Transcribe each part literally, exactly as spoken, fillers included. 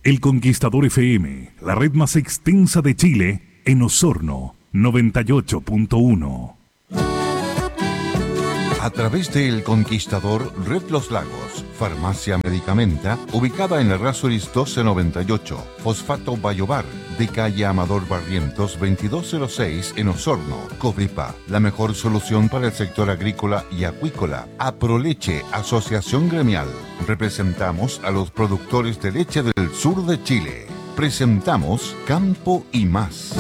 El Conquistador F M, la red más extensa de Chile, en Osorno, noventa y ocho punto uno. A través de El Conquistador, Red Los Lagos, Farmacia Medicamenta, ubicada en Errázuriz doce noventa y ocho, Fosfato Bayobar, de calle Amador Barrientos veintidós cero seis en Osorno, Covipa, la mejor solución para el sector agrícola y acuícola. Aproleche, Asociación Gremial. Representamos a los productores de leche del sur de Chile. Presentamos Campo y Más.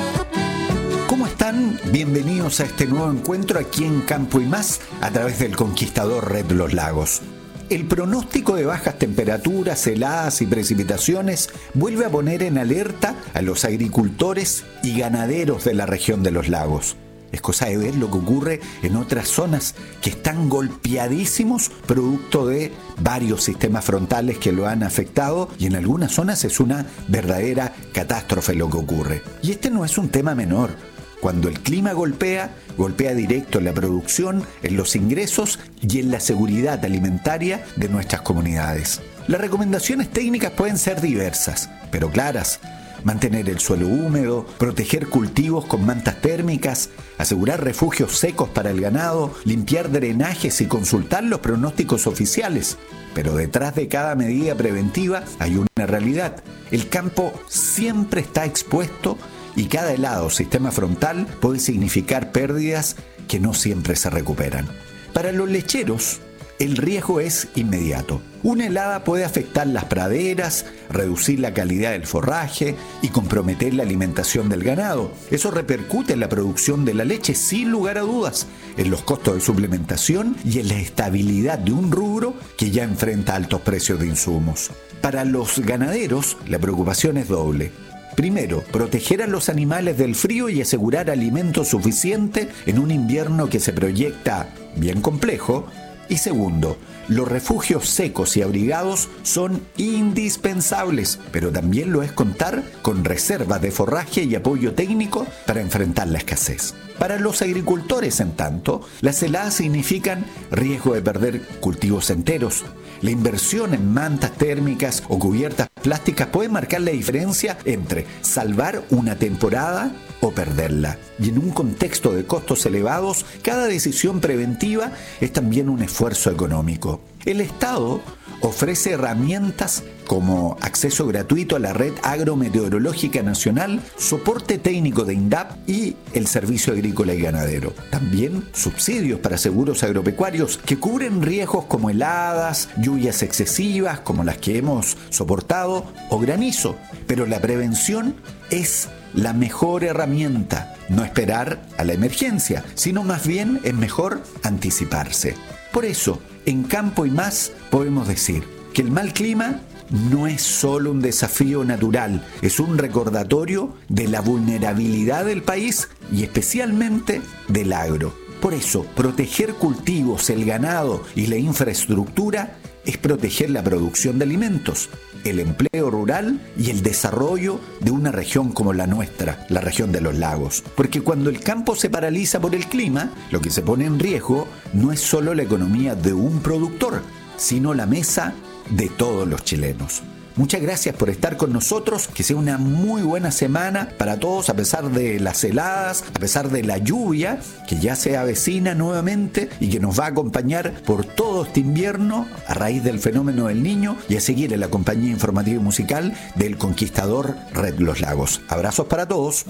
¿Cómo están? Bienvenidos a este nuevo encuentro aquí en Campo y Más a través del Conquistador Red Los Lagos. El pronóstico de bajas temperaturas, heladas y precipitaciones vuelve a poner en alerta a los agricultores y ganaderos de la región de los lagos. Es cosa de ver lo que ocurre en otras zonas que están golpeadísimos producto de varios sistemas frontales que lo han afectado, y en algunas zonas es una verdadera catástrofe lo que ocurre. Y este no es un tema menor. Cuando el clima golpea, golpea directo en la producción, en los ingresos y en la seguridad alimentaria de nuestras comunidades. Las recomendaciones técnicas pueden ser diversas, pero claras. Mantener el suelo húmedo, proteger cultivos con mantas térmicas, asegurar refugios secos para el ganado, limpiar drenajes y consultar los pronósticos oficiales. Pero detrás de cada medida preventiva hay una realidad. El campo siempre está expuesto y cada helado o sistema frontal puede significar pérdidas que no siempre se recuperan. Para los lecheros, el riesgo es inmediato. Una helada puede afectar las praderas, reducir la calidad del forraje y comprometer la alimentación del ganado. Eso repercute en la producción de la leche, sin lugar a dudas, en los costos de suplementación y en la estabilidad de un rubro que ya enfrenta altos precios de insumos. Para los ganaderos, la preocupación es doble. Primero, proteger a los animales del frío y asegurar alimento suficiente en un invierno que se proyecta bien complejo. Y segundo, los refugios secos y abrigados son indispensables, pero también lo es contar con reservas de forraje y apoyo técnico para enfrentar la escasez. Para los agricultores, en tanto, las heladas significan riesgo de perder cultivos enteros. La inversión en mantas térmicas o cubiertas plásticas puede marcar la diferencia entre salvar una temporada o perderla. Y en un contexto de costos elevados, cada decisión preventiva es también un esfuerzo económico. El Estado ofrece herramientas como acceso gratuito a la Red Agrometeorológica Nacional, soporte técnico de INDAP y el Servicio Agrícola y Ganadero. También subsidios para seguros agropecuarios que cubren riesgos como heladas, lluvias excesivas como las que hemos soportado o granizo. Pero la prevención es la mejor herramienta. No esperar a la emergencia, sino más bien es mejor anticiparse. Por eso, en Campo y Más podemos decir que el mal clima no es solo un desafío natural, es un recordatorio de la vulnerabilidad del país y especialmente del agro. Por eso, proteger cultivos, el ganado y la infraestructura es proteger la producción de alimentos, el empleo rural y el desarrollo de una región como la nuestra, la región de los lagos. Porque cuando el campo se paraliza por el clima, lo que se pone en riesgo no es solo la economía de un productor, sino la mesa de todos los chilenos. Muchas gracias por estar con nosotros, que sea una muy buena semana para todos, a pesar de las heladas, a pesar de la lluvia, que ya se avecina nuevamente y que nos va a acompañar por todo este invierno a raíz del fenómeno del Niño, y a seguir en la compañía informativa y musical del Conquistador Red Los Lagos. Abrazos para todos.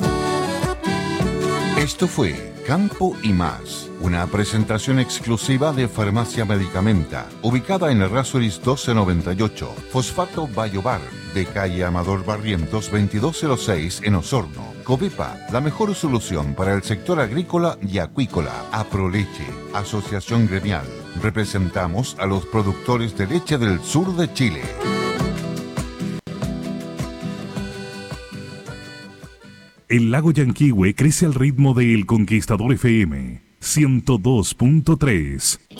Esto fue Campo y Más, una presentación exclusiva de Farmacia Medicamenta, ubicada en Errázuriz doce noventa y ocho, Fosfato Bayobar, de calle Amador Barrientos veintidós cero seis en Osorno, Covipa, la mejor solución para el sector agrícola y acuícola. Aproleche, Asociación Gremial. Representamos a los productores de leche del sur de Chile. El lago Yanquihue crece al ritmo de El Conquistador F M ciento dos punto tres.